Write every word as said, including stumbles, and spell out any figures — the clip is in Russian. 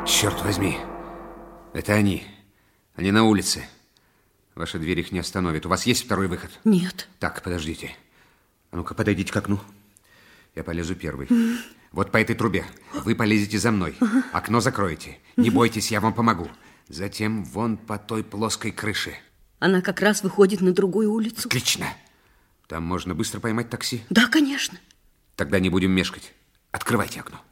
Черт возьми, это они. Они на улице. Ваша дверь их не остановит. У вас есть второй выход? Нет. Так, подождите. А ну-ка, подойдите к окну. Я полезу первый. Mm. Вот по этой трубе. Вы полезете за мной. Uh-huh. Окно закроете. Не бойтесь, я вам помогу. Затем вон по той плоской крыше. Она как раз выходит на другую улицу. Отлично. Там можно быстро поймать такси? Да, конечно. Тогда не будем мешкать. Открывайте окно.